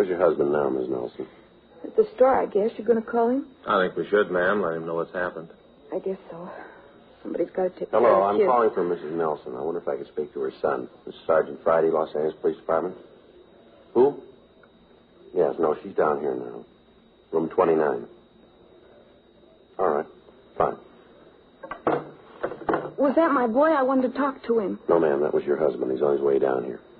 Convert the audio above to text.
Where's your husband now, Miss Nelson? At the store, I guess. You going to call him? I think we should, ma'am. Let him know what's happened. I guess so. Somebody's got to take Hello, care of I'm kids. calling for Mrs. Nelson. I wonder if I could speak to her son. This is Sergeant Friday, Los Angeles Police Department. Who? Yes, no, she's down here now. Room 29. All right, fine. Was that my boy? I wanted to talk to him. No, ma'am, that was your husband. He's on his way down here.